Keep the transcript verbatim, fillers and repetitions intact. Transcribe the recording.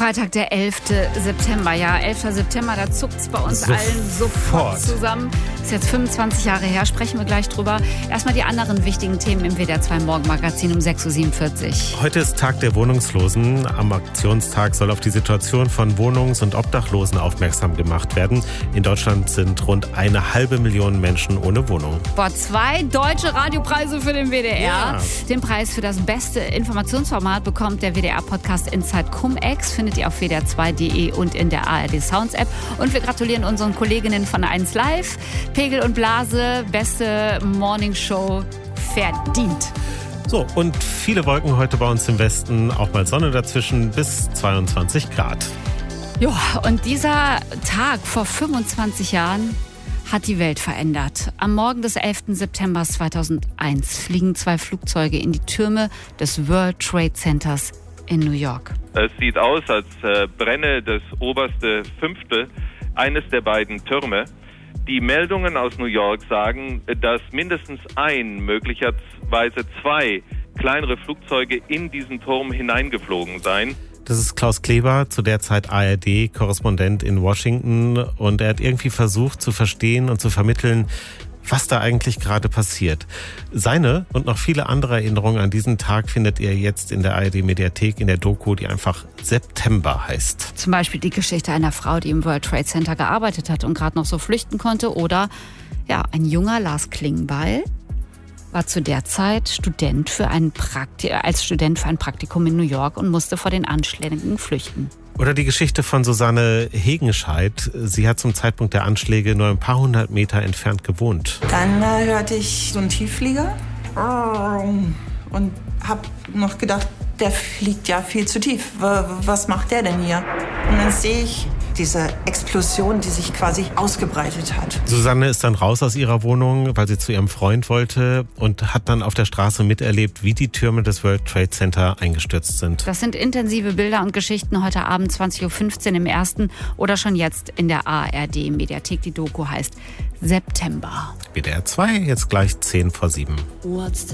Freitag, der elfte September. Ja, elfter September, da zuckt es bei uns Sofort. allen sofort zusammen. Ist jetzt fünfundzwanzig Jahre her, sprechen wir gleich drüber. Erstmal die anderen wichtigen Themen im W D R zwei Morgenmagazin um sechs Uhr siebenundvierzig. Heute ist Tag der Wohnungslosen. Am Aktionstag soll auf die Situation von Wohnungs- und Obdachlosen aufmerksam gemacht werden. In Deutschland sind rund eine halbe Million Menschen ohne Wohnung. Boah, zwei deutsche Radiopreise für den W D R. Ja. Den Preis für das beste Informationsformat bekommt der W D R-Podcast Inside Cum-Ex. Findet ihr auf W D R zwei Punkt de und in der A R D Sounds App. Und wir gratulieren unseren Kolleginnen von eins Live. Pegel und Blase, beste Morningshow verdient. So, und viele Wolken heute bei uns im Westen. Auch mal Sonne dazwischen bis zweiundzwanzig Grad. Ja, und dieser Tag vor fünfundzwanzig Jahren hat die Welt verändert. Am Morgen des elften September zweitausendeins fliegen zwei Flugzeuge in die Türme des World Trade Centers in New York. Es sieht aus, als äh, brenne das oberste Fünftel eines der beiden Türme. Die Meldungen aus New York sagen, dass mindestens ein, möglicherweise zwei kleinere Flugzeuge in diesen Turm hineingeflogen seien. Das ist Klaus Kleber, zu der Zeit A R D-Korrespondent in Washington. Und er hat irgendwie versucht zu verstehen und zu vermitteln, was da eigentlich gerade passiert. Seine und noch viele andere Erinnerungen an diesen Tag findet ihr jetzt in der A R D-Mediathek in der Doku, die einfach September heißt. Zum Beispiel die Geschichte einer Frau, die im World Trade Center gearbeitet hat und gerade noch so flüchten konnte. Oder ja, ein junger Lars Klingbeil war zu der Zeit Student für ein Prakti- als Student für ein Praktikum in New York und musste vor den Anschlägen flüchten. Oder die Geschichte von Susanne Hegenscheid. Sie hat zum Zeitpunkt der Anschläge nur ein paar hundert Meter entfernt gewohnt. Dann äh, hörte ich so einen Tiefflieger und habe noch gedacht, der fliegt ja viel zu tief. Was macht der denn hier? Und dann sehe ich diese Explosion, die sich quasi ausgebreitet hat. Susanne ist dann raus aus ihrer Wohnung, weil sie zu ihrem Freund wollte und hat dann auf der Straße miterlebt, wie die Türme des World Trade Center eingestürzt sind. Das sind intensive Bilder und Geschichten heute Abend zwanzig Uhr fünfzehn im ersten oder schon jetzt in der A R D-Mediathek. Die Doku heißt September. W D R zwei, jetzt gleich zehn vor sieben.